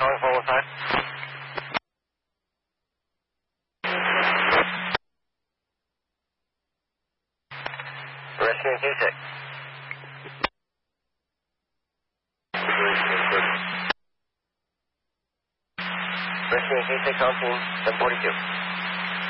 calling 415. Rescuing K6. Rescuing K6 on scene, 742.